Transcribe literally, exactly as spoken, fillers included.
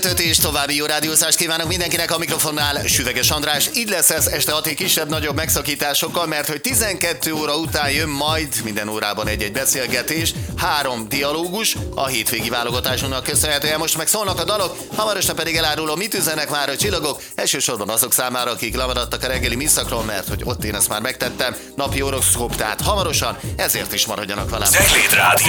És további jó rádiózást kívánok mindenkinek, a mikrofonnál Süveges András. Így lesz ez este hatig kisebb-nagyobb megszakításokkal, mert hogy tizenkét óra után jön majd minden órában egy-egy beszélgetés, három dialógus, a hétvégi válogatásunknak köszönhetően. Most meg szólnak a dalok, hamarosan pedig elárulom, mit üzenek már a csillagok, elsősorban azok számára, akik lemaradtak a reggeli műszakról, mert hogy ott én ezt már megtettem, napi horoszkóp, tehát hamarosan, ezért is maradjanak velem. Cegléd Rádió.